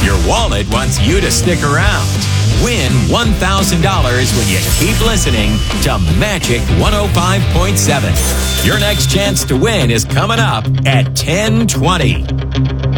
Your wallet wants you to stick around. Win $1,000 when you keep listening to Magic 105.7. Your next chance to win is coming up at 10:20.